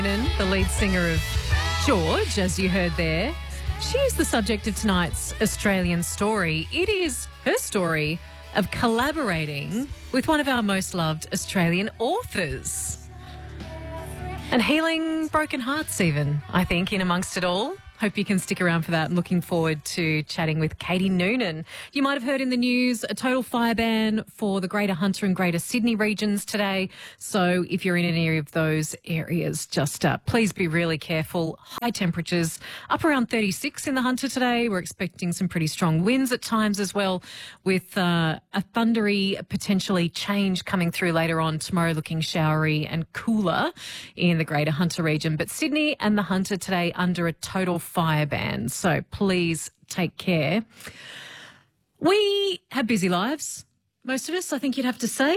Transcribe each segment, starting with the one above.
The lead singer of George, as you heard there. She is the subject of tonight's Australian story. It is her story of collaborating with one of our most loved Australian authors and healing broken hearts even, I think, in amongst it all. Hope you can stick around for that. I'm looking forward to chatting with Katie Noonan. You might have heard in the news a total fire ban for the Greater Hunter and Greater Sydney regions today. So if you're in any of those areas, just please be really careful. High temperatures up around 36 in the Hunter today. We're expecting some pretty strong winds at times as well, with a thundery potentially change coming through later on tomorrow, looking showery and cooler in the Greater Hunter region. But Sydney and the Hunter today under a total fire ban, so please take care. We have busy lives, most of us, I think you'd have to say.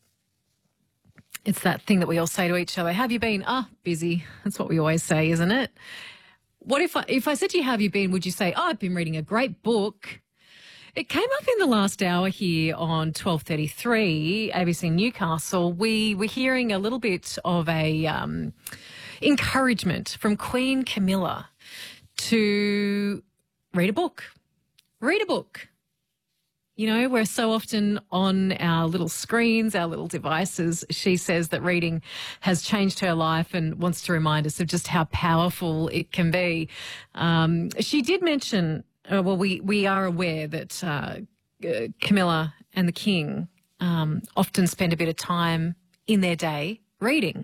It's that thing that we all say to each other, have you been? Busy. That's what we always say, isn't it? What if I said to you, have you been, would you say, I've been reading a great book? It came up in the last hour here on 12:33, ABC Newcastle. We were hearing a little bit of a encouragement from Queen Camilla to read a book. Read a book. You know, we're so often on our little screens, our little devices. She says that reading has changed her life and wants to remind us of just how powerful it can be. She did mention, we are aware that Camilla and the King often spend a bit of time in their day reading.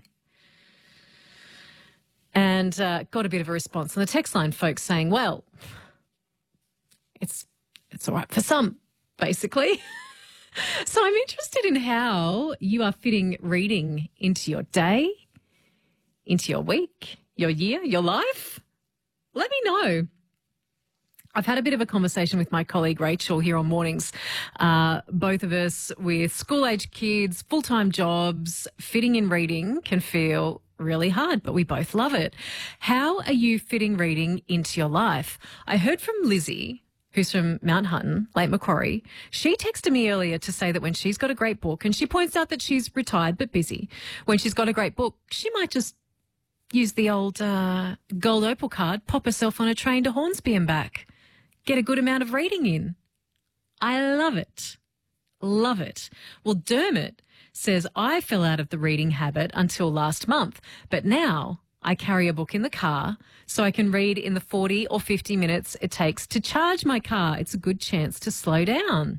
And got a bit of a response on the text line, folks saying, well, it's all right for some, basically. So I'm interested in how you are fitting reading into your day, into your week, your year, your life. Let me know. I've had a bit of a conversation with my colleague Rachel here on Mornings. Both of us with school-age kids, full-time jobs, fitting in reading can feel really hard, but we both love it. How are you fitting reading into your life? I heard from Lizzie, who's from Mount Hutton, Lake Macquarie. She texted me earlier to say that when she's got a great book, and she points out that she's retired but busy, when she's got a great book, she might just use the old gold Opal card, pop herself on a train to Hornsby and back, get a good amount of reading in. I love it. Love it. Well, Dermot says, I fell out of the reading habit until last month, but now I carry a book in the car so I can read in the 40 or 50 minutes it takes to charge my car. It's a good chance to slow down.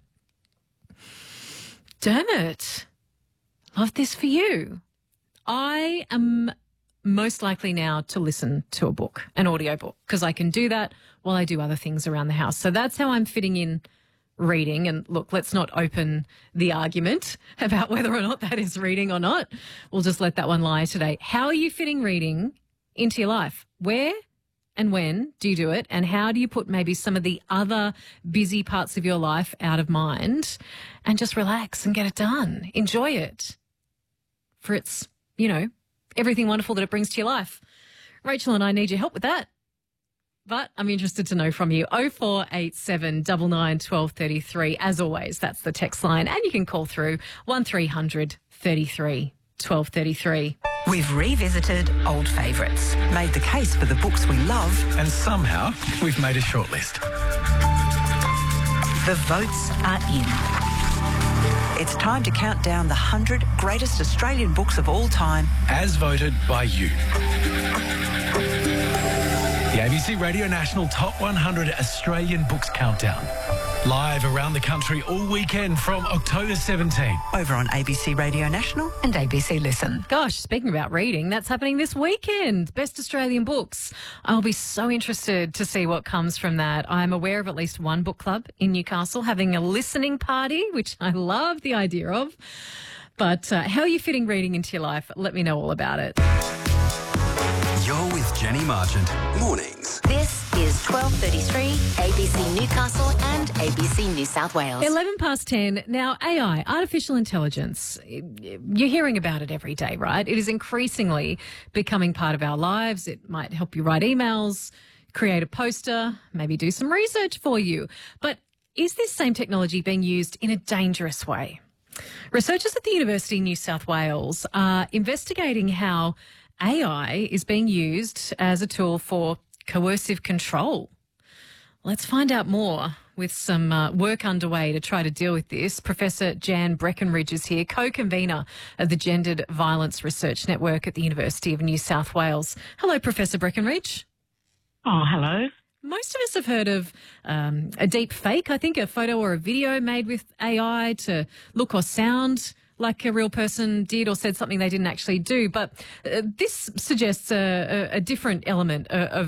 Dermot, love this for you. I am most likely now to listen to a book, an audio book, because I can do that while I do other things around the house. So that's how I'm fitting in reading. And look, let's not open the argument about whether or not that is reading or not. We'll just let that one lie today. How are you fitting reading into your life? Where and when do you do it? And how do you put maybe some of the other busy parts of your life out of mind and just relax and get it done? Enjoy it for its, everything wonderful that it brings to your life. Rachel and I need your help with that. But I'm interested to know from you. 0487 99 1233. As always, that's the text line. And you can call through 1300 33 1233. We've revisited old favourites, made the case for the books we love, and somehow we've made a shortlist. The votes are in. It's time to count down the 100 greatest Australian books of all time. As voted by you. The ABC Radio National Top 100 Australian Books Countdown. Live around the country all weekend from October 17. Over on ABC Radio National and ABC Listen. Gosh, speaking about reading, that's happening this weekend. Best Australian Books. I'll be so interested to see what comes from that. I'm aware of at least one book club in Newcastle having a listening party, which I love the idea of. But how are you fitting reading into your life? Let me know all about it. You're with Jenny Marchant. Mornings. This is 12:33 ABC Newcastle and ABC New South Wales. 11 past 10. Now, AI, artificial intelligence, you're hearing about it every day, right? It is increasingly becoming part of our lives. It might help you write emails, create a poster, maybe do some research for you. But is this same technology being used in a dangerous way? Researchers at the University of New South Wales are investigating how AI is being used as a tool for coercive control. Let's find out more with some work underway to try to deal with this. Professor Jan Breckenridge is here, co-convener of the Gendered Violence Research Network at the University of New South Wales. Hello, Professor Breckenridge. Oh, hello. Most of us have heard of a deep fake, I think a photo or a video made with AI to look or sound like a real person did or said something they didn't actually do. But this suggests a different element of